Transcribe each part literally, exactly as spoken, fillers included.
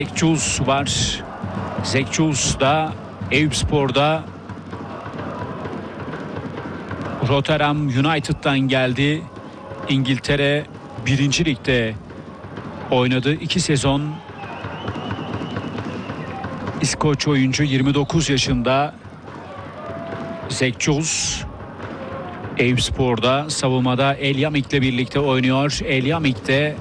Zekçuz var. Zekçuz da Eyüpspor'da Rotterdam United'dan geldi. İngiltere birinci Lig'de oynadı. iki sezon. İskoç oyuncu yirmi dokuz yaşında. Zekçuz Eyüpspor'da savunmada Elyamik'le birlikte oynuyor. Elyamik de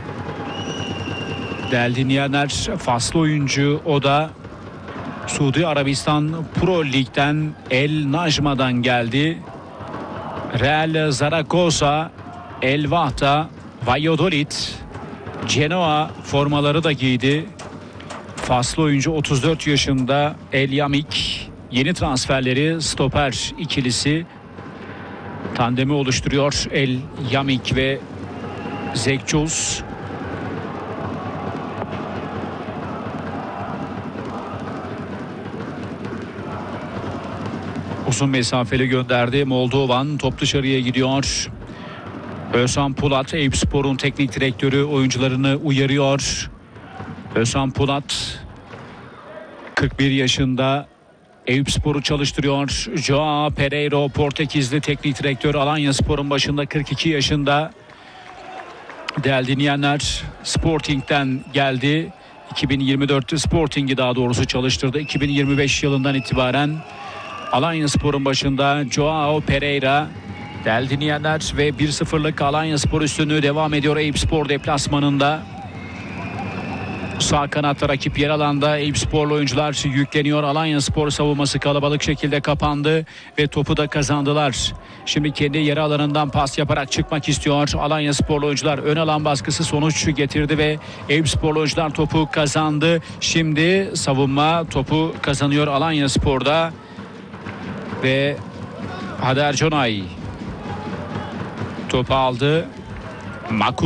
değerli dinleyenler faslı oyuncu, o da Suudi Arabistan Pro Lig'den El Najma'dan geldi. Real Zaragoza, El Vahda, Valladolid, Genoa formaları da giydi. Faslı oyuncu otuz dört yaşında Elyamik. Yeni transferleri stoper ikilisi tandemi oluşturuyor. Elyamik ve Zekçuz. Uzun mesafeli gönderdi. Moldovan top dışarıya gidiyor. Özhan Pulat, Eyüpspor'un teknik direktörü, oyuncularını uyarıyor. Özhan Pulat kırk bir yaşında, Eyüpspor'u çalıştırıyor. Joao Pereiro, Portekizli teknik direktör, Alanyaspor'un başında kırk iki yaşında. Değerli dinleyenler, Sporting'den geldi. iki bin yirmi dörtte Sporting'i daha doğrusu çalıştırdı. iki bin yirmi beş yılından itibaren Alanyaspor'un başında Joao Pereira. Değerli dinleyenler, ve bir sıfırlık Alanyaspor üstünlüğü devam ediyor Eyüpspor deplasmanında. Sağ kanatta rakip yer alanda Eyüpsporlu oyuncular yükleniyor. Alanyaspor savunması kalabalık şekilde kapandı ve topu da kazandılar. Şimdi kendi yarı alanından pas yaparak çıkmak istiyor. Alanyasporlu oyuncular ön alan baskısı sonuç getirdi ve Eyüpsporlu oyuncular topu kazandı. Şimdi savunma topu kazanıyor Alanyaspor'da ve Hader Conay topu aldı. Maku